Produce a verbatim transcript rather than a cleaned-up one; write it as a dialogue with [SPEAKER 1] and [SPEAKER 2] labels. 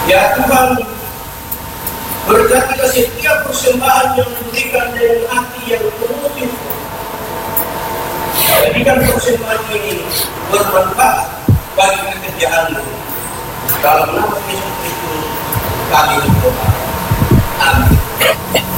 [SPEAKER 1] Ya Tuhan, berkatilah setiap persembahan yang diberikan dengan hati yang penuh syukur. Jadikan persembahan ini bermanfaat bagi pekerjaanmu. Dalam nama Yesus Kristus kami berdoa. Amin.